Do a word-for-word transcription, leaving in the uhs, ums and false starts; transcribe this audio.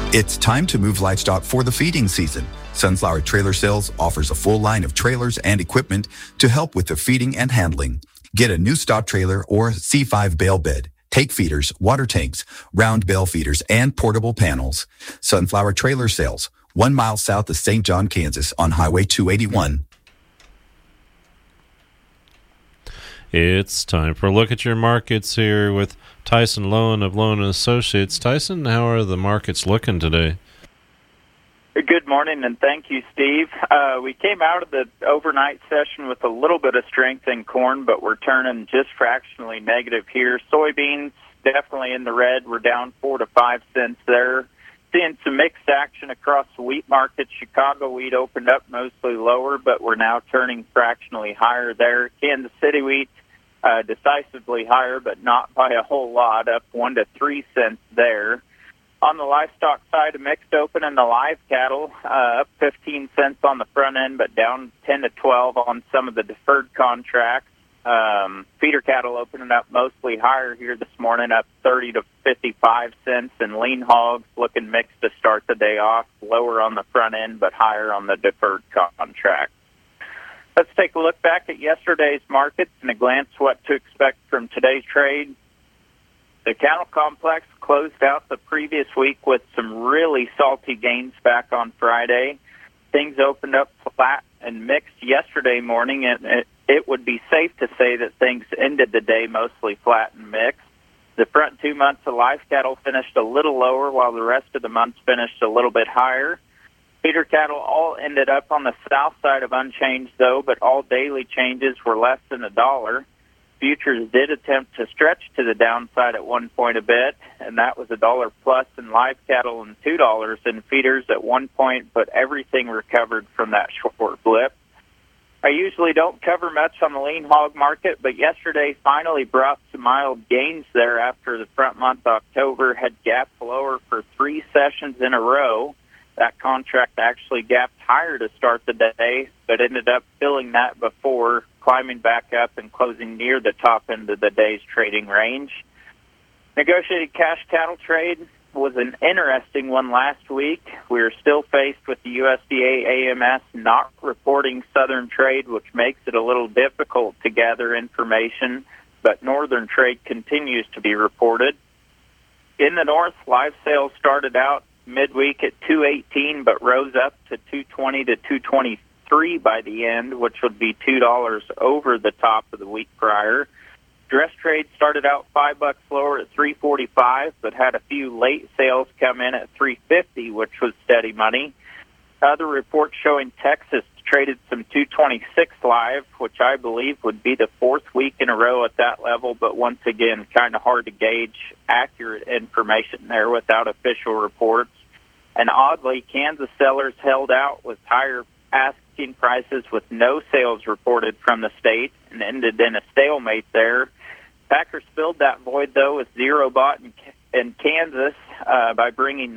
It's time to move livestock for the feeding season. Sunflower Trailer Sales offers a full line of trailers and equipment to help with the feeding and handling. Get a new stock trailer or C five bale bed, take feeders, water tanks, round bale feeders, and portable panels. Sunflower Trailer Sales, one mile south of Saint John, Kansas on Highway two eighty-one. It's time for a look at your markets here with Tyson Lowen of Lowen and Associates. Tyson, how are the markets looking today? Good morning, and thank you, Steve. Uh, we came out of the overnight session with a little bit of strength in corn, but we're turning just fractionally negative here. Soybeans definitely in the red. We're down four to five cents there. Seeing some mixed action across the wheat market. Chicago wheat opened up mostly lower, but we're now turning fractionally higher there. Kansas City wheat uh, decisively higher, but not by a whole lot, up one to three cents there. On the livestock side, a mixed open in the live cattle, uh, up fifteen cents on the front end, but down ten to twelve on some of the deferred contracts. Um, feeder cattle opening up mostly higher here this morning, up thirty to fifty-five cents, and lean hogs looking mixed to start the day off, lower on the front end, but higher on the deferred contract. Let's take a look back at yesterday's markets and a glance what to expect from today's trade. The cattle complex closed out the previous week with some really salty gains back on Friday. Things opened up flat and mixed yesterday morning, and it, it would be safe to say that things ended the day mostly flat and mixed. The front two months of live cattle finished a little lower, while the rest of the months finished a little bit higher. Feeder cattle all ended up on the south side of unchanged, though, but all daily changes were less than a dollar. Futures did attempt to stretch to the downside at one point a bit, and that was a dollar plus in live cattle and two dollars in feeders at one point, but everything recovered from that short blip. I usually don't cover much on the lean hog market, but yesterday finally brought some mild gains there after the front month October had gapped lower for three sessions in a row. That contract actually gapped higher to start the day, but ended up filling that before climbing back up and closing near the top end of the day's trading range. Negotiated cash cattle trade was an interesting one last week. We are still faced with the U S D A A M S not reporting southern trade, which makes it a little difficult to gather information, but northern trade continues to be reported. In the north, live sales started out midweek at two eighteen, but rose up to two twenty to two twenty-three by the end, which would be two dollars over the top of the week prior. Dress trade started out five bucks lower at three forty-five, but had a few late sales come in at three fifty, which was steady money. Other reports showing Texas traded some two twenty-six live, which I believe would be the fourth week in a row at that level, but once again, kind of hard to gauge accurate information there without official reports. And oddly, Kansas sellers held out with higher asking prices with no sales reported from the state and ended in a stalemate there. Packers filled that void, though, with zero bought in, in Kansas uh, by bringing